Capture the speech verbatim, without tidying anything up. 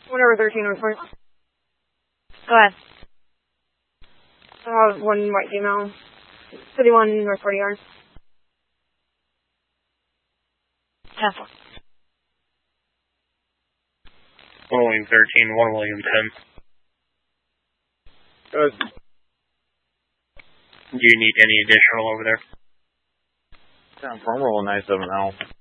Whatever, thirteen North Point. Go ahead. Uh, one white female. City one, North forty yards. Cancel. William thirteen, one William ten. Good. Do you need any additional over there? Yeah, I'm rolling nine seven now.